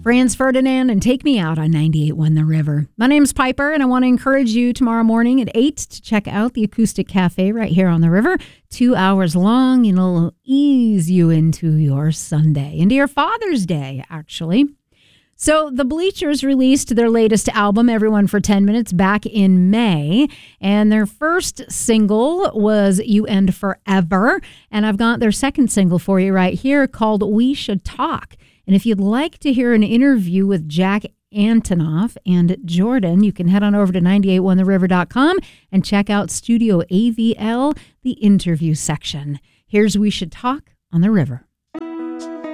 Franz Ferdinand and Take Me Out on 98.1 The River. My name's Piper, and I want to encourage you tomorrow morning at 8 to check out the Acoustic Cafe right here on the river. 2 hours long, and it'll ease you into your Sunday, into your Father's Day, actually. So the Bleachers released their latest album, Everyone for 10 Minutes, back in May. And their first single was You End Forever. And I've got their second single for you right here called We Should Talk. And if you'd like to hear an interview with Jack Antonoff and Jordan, you can head on over to 981theriver.com and check out Studio AVL, the interview section. Here's We Should Talk on the River.